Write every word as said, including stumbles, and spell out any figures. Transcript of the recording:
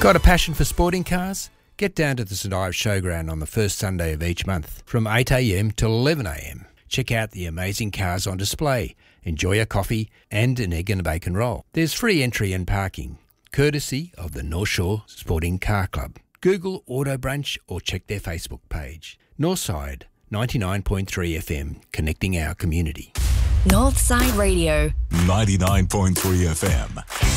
Got a passion for sporting cars? Get down to the St Ives Showground on the first Sunday of each month from eight a m till eleven a m. Check out the amazing cars on display, enjoy a coffee and an egg and a bacon roll. There's free entry and parking, courtesy of the North Shore Sporting Car Club. Google Auto Brunch or check their Facebook page. Northside ninety-nine point three F M, connecting our community. Northside Radio. ninety-nine point three F M.